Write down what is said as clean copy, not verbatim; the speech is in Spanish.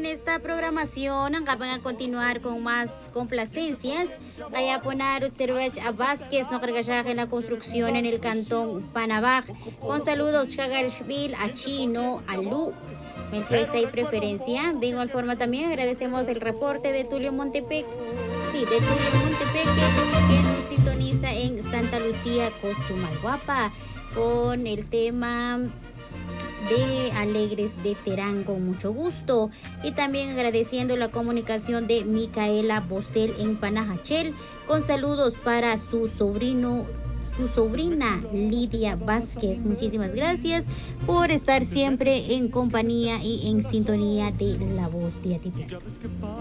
esta programación van a continuar con más complacencias. Allá poner Cervech a Vázquez, no cargallaje en la construcción en el cantón Panabaj. Con saludos, Chagarshville, a Chino, a Lu. El que está en preferencia. De igual forma también agradecemos el reporte de Tulio Montepec. Sí, de Tulio Montepec, que nos sintoniza en Santa Lucía, Cochumalguapa, con el tema de Alegres de Terán, con mucho gusto. Y también agradeciendo la comunicación de Micaela Bosel en Panajachel, con saludos para su sobrina Lidia Vázquez. Muchísimas gracias por estar siempre en compañía y en sintonía de La Voz de Atipán.